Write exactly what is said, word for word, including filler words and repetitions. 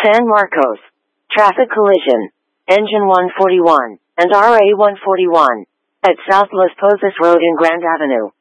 San Marcos. Traffic collision. Engine one forty-one and R A one forty-one at South Las Posas Road in Grand Avenue.